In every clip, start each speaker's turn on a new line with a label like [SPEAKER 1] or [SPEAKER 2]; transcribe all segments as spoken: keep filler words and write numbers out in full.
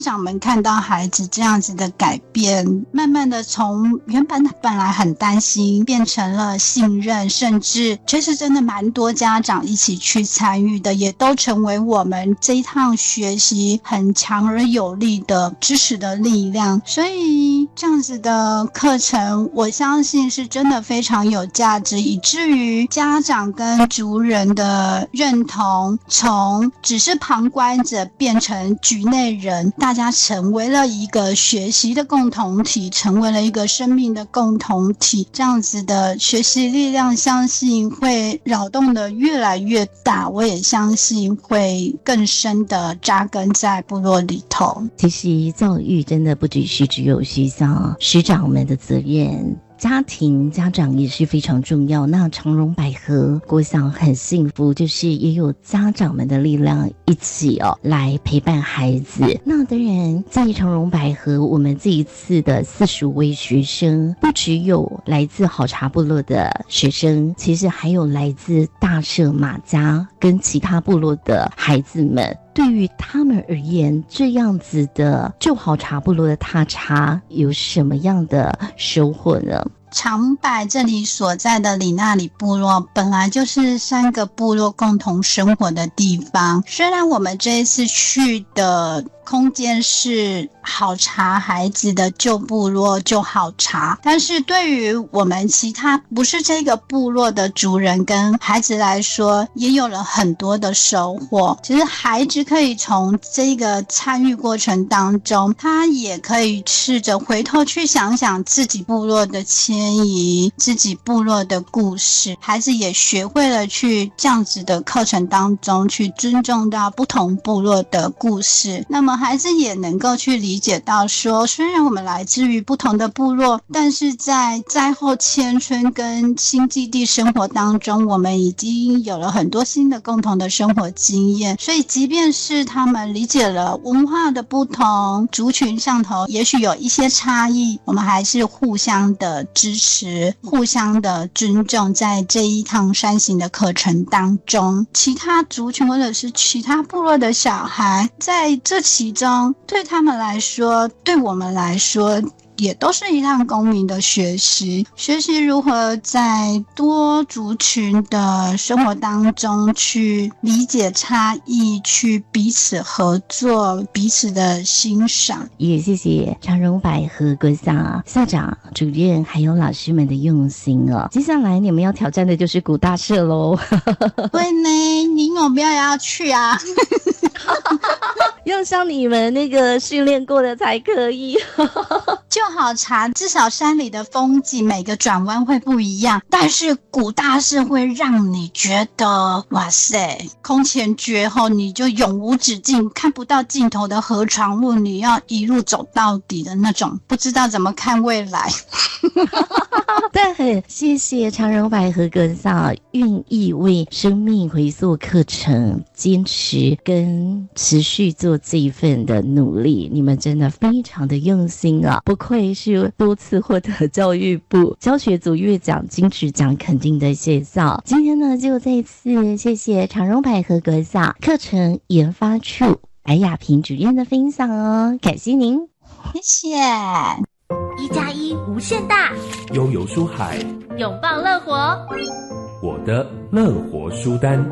[SPEAKER 1] 长们看到孩子这样子的改变，慢慢的从原本本来很担心变成了信任，甚至这是真的蛮多家长一起去参与的，也都成为我们这一趟学习很强而有力的支持的力量。所以这样子的课程我相信是真的非常有价值，以至于家长跟族人的认同从只是旁观者变成局内人，大家成为了一个学习的共同体，成为了一个生命的共同体。这样子的学习力量相信会扰动的越来越大，我也相信会更深的扎根在部落里头。
[SPEAKER 2] 其实教育真的不只是只有学校师长们的责任，家庭家长也是非常重要。那长荣百合国小很幸福，就是也有家长们的力量一起哦来陪伴孩子。那当然在长荣百合我们这一次的四十五位学生，不只有来自好茶部落的学生，其实还有来自大社马家跟其他部落的孩子们。对于他们而言，这样子的就好茶部落的踏茶有什么样的收获呢？
[SPEAKER 1] 长柏这里所在的里纳里部落本来就是三个部落共同生活的地方，虽然我们这一次去的空间是好茶孩子的旧部落旧好茶，但是对于我们其他不是这个部落的族人跟孩子来说，也有了很多的收获。其实孩子可以从这个参与过程当中，他也可以试着回头去想想自己部落的迁移，自己部落的故事，孩子也学会了去这样子的课程当中去尊重到不同部落的故事。那么孩子也能够去理解到说，虽然我们来自于不同的部落，但是在灾后迁村跟新基地生活当中，我们已经有了很多新的共同的生活经验。所以即便是他们理解了文化的不同，族群上头也许有一些差异，我们还是互相的支持，互相的尊重，在这一趟山行的课程当中，其他族群或者是其他部落的小孩在这其中，对他们来说，对我们来说也都是一趟公民的学习，学习如何在多族群的生活当中去理解差异，去彼此合作，彼此的欣赏。
[SPEAKER 2] 也谢谢长荣百合国小校长、主任还有老师们的用心哦。接下来你们要挑战的就是古大社咯。
[SPEAKER 1] 对呢，你有没有要去啊？
[SPEAKER 2] 要像你们那个训练过的才可以。
[SPEAKER 1] 就好茶至少山里的风景每个转弯会不一样，但是古大社会让你觉得哇塞，空前绝后，你就永无止境看不到尽头的河床路，你要一路走到底的那种，不知道怎么看未来。
[SPEAKER 2] 但很谢谢长荣百合国小愿意为生命回溯课程坚持跟持续做这一份的努力，你们真的非常的用心啊，不愧是多次获得教育部教学组月奖金质奖肯定的学校。今天呢，就再次谢谢长荣百合国小课程研发处白雅萍主任的分享哦，感谢您，
[SPEAKER 1] 谢谢。
[SPEAKER 3] 一加一无限大，
[SPEAKER 4] 悠游书海，
[SPEAKER 3] 拥抱乐活，
[SPEAKER 4] 我的乐活书单。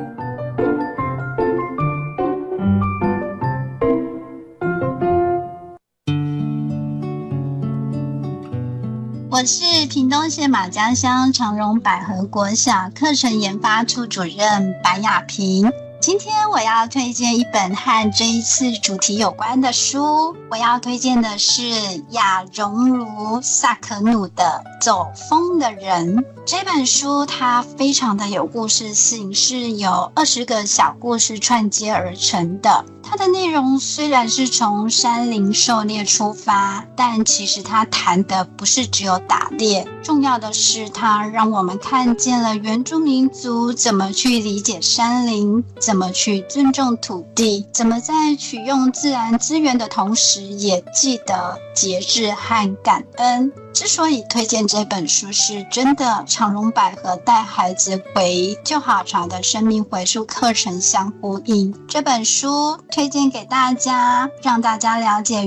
[SPEAKER 1] 我是屏东县马家乡长荣百合国小课程研发处主任白雅萍。今天我要推荐一本和这一次主题有关的书，我要推荐的是亚荣如萨可努的《走风的人》。这本书它非常的有故事性，是由二十个小故事串接而成的。它的内容虽然是从山林狩猎出发，但其实它谈的不是只有打猎，重要的是它让我们看见了原住民族怎么去理解山林，怎么去尊重土地，怎么在取用自然资源的同时也记得节制和感恩。之所以推荐这本书，是真的长荣百合带孩子回就好茶的生命回溯课程相呼应。这本书推荐给大家，让大家了解